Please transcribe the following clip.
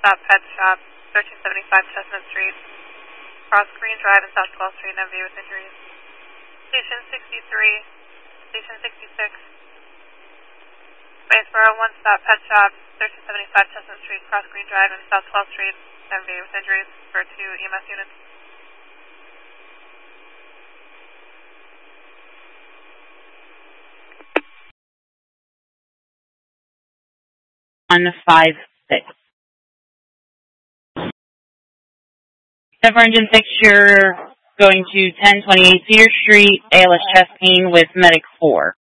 one-stop pet shop, 1375 Chestnut Street, cross Green Drive and South 12th Street, MV with injuries. Station 63, Station 66, Spaceboro, one-stop pet shop, 1375 Chestnut Street, cross Green Drive and South 12th Street, MV with injuries for 2 EMS units. On 5-6. 7 engine 6, you're going to 1028 Cedar Street, ALS chest pain with Medic 4.